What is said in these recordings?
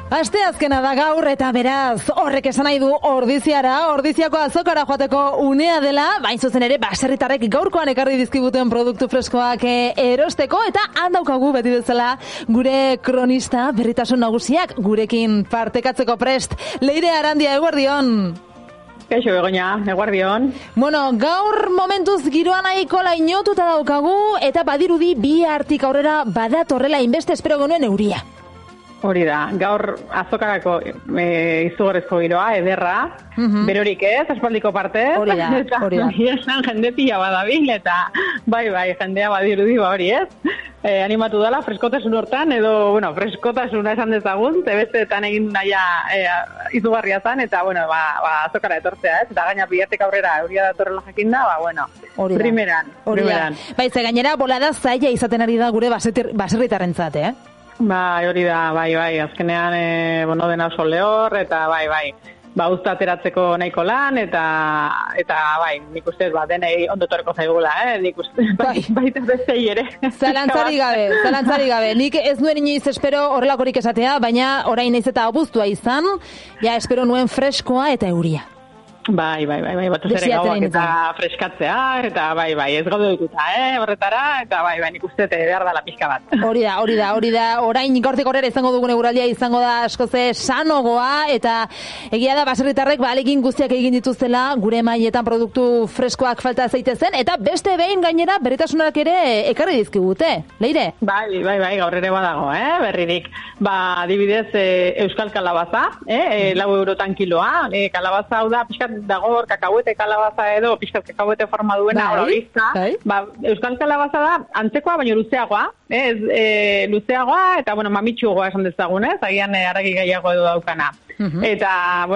Asteazkena da gaur eta beraz, horrek esan nahi du Ordiziako azokara joateko unea dela, bain zuzen ere, baserritarrek gaurkoan ekarri dizkibuten produktu freskoak erosteko, eta handaukagu beti bezala gure kronista berritasun nagusiak gurekin partekatzeko prest. Leire Arandia, eguerdion! Kaixo, Begoña, eguerdion. Bueno, gaur momentuz giroa nahiko lainotuta daukagu, eta badirudi bi hartik aurrera badatorrela inbeste espero genuen euria. Hori da, gaur azokarako izugarrizko giroa, ederra, berorik ez, aspaldiko parte. Hori da. Esan jende pila badabil, eta bai, jendea badirudi hori ez. Animatu dela, freskotasun hortan, edo, freskotasuna esan dezagun, besteetan egin naia izugarria zan, eta, azokara etortzea ez, eta gaina bihartik aurrera euria datorrela jakinda, primeran. Bai, ze gainera, bolada zaila izaten ari da gure baserritarrentzat, Hori da, azkenean, dena oso lehor, eta usta ateratzeko nahiko lan, eta nik uste, denei ondotoreko zaigula, nik uste, baita bestei ere. Zalantzari gabe, nik ez nuen inoiz espero horrelakorik esatea, baina orain naiz eta abuztua izan, espero nuen freskoa eta euria. Bai, batez ere gauak eta freskatzea, eta ez gaude dituta, horretara, eta nik uste behar dela pixka bat. Hori da, orain gortik horrela izango dugun eguraldia izango da askoze sanogoa, eta egia da baserritarrek alekin guztiak egin dituztela, gure mailetan produktu freskoak falta zaitezen, eta beste behin gainera berritasunak ere ekarri dizkigute, Leire? Bai, gaur ere badago, berririk. Adibidez, euskal kalabaza, 4 eurotan kiloa, kalabaza hau da, pixkat dago kakahuete kalabaza edo, pixkat kakahuete forma duena, horabizta. Euskal kalabaza da, antzekoa, baina luzeagoa, luzeagoa, eta, mamitsugoa esan dezagunez, agian aragi gehiago edo daukana. Eta,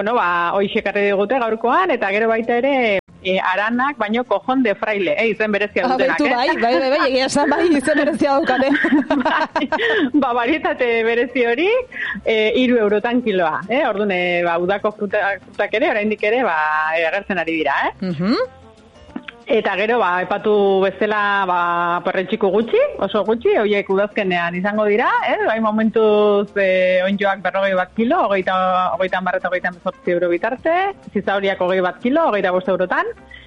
hoxe karri digute gaurkoan, eta gero baita ere, aranak, baino kojon de fraile, izen berezia dutenak. Bai, egia esan izen berezia daukane. Barietate berezi hori, 3 eurotan kiloa. Orduan, udako frutak ere, oraindik ere, agertzen ari dira, Eta gero, epatu bezala, perretxiku gutxi, oso gutxi, horiek udazkenean izango dira, bai momentuz onjoak 41 kilo, 38 euro bitarte, zizauriak 21 kilo, 25 eurotan,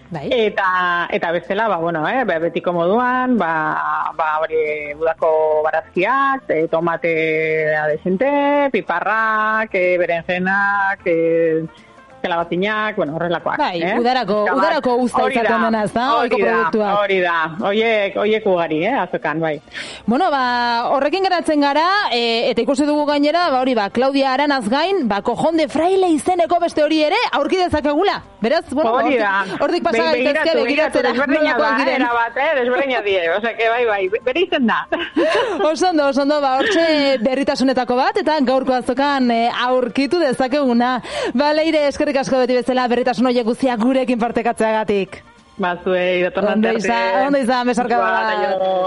eta bezala, betiko moduan, hori udako barazkiak, tomate adesente, piparrak, berenjenak, kalabazinak, horrelakoak. Udarako usta izaten dena, ez da? Oiko produktuak. Hori da, oiek ugari, azokan, bai. Horrekin geratzen gara, eta ikusi dugu gainera, Claudia Aranaz gain, kojon de fraile izeneko beste hori ere, aurki dezakegula. Beraz, hortik pasa gaitezke begiratzera. Desberdina die, oseke, bere izen da. Osondo, hortxe berritasunetako bat, eta gaurko azokan aurkitu dezakeguna. Leire, eskerrik asko beti bezala berritasun horiek guztiak gurekin partekatzeagatik. Zuei, datorren arte. Ondo izan, besarka bat.